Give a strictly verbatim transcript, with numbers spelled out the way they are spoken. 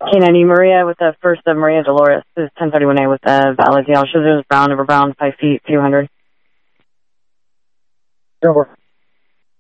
K ninety Maria with the first of Maria Dolores. This is ten thirty-one A with the valid. Yellow Scissors, Brown over Brown, five feet, two hundred. Over.